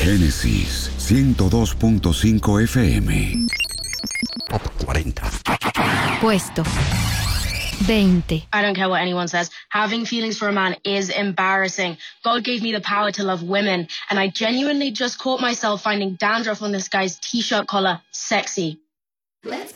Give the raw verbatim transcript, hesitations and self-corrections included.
Génesis ciento dos punto cinco F M. Top cuarenta. Puesto veinte. I don't care what anyone says. Having feelings for a man is embarrassing. God gave me the power to love women, and I genuinely just caught myself finding dandruff on this guy's t-shirt collar sexy. Let's